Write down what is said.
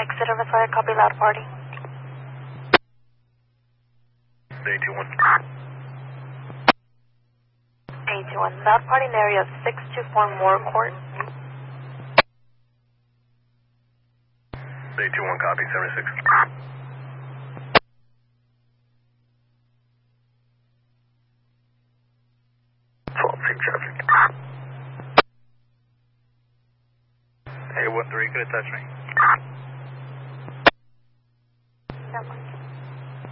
Exit of Astoria, copy loud party. A21. A21, loud party in area of 624 Moore Court. A21, copy, 76. Traffic. A13, could it touch me? That one.